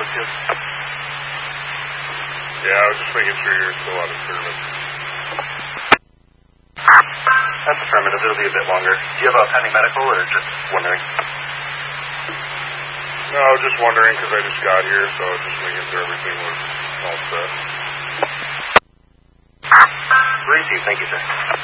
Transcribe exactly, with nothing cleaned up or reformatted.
good. Yeah, I was just making sure you're still out of service. That's affirmative. It'll be a bit longer. Do you have a pending medical or just wondering? No, just wondering because I just got here, so just making sure everything was all set. Receive. Thank you, sir.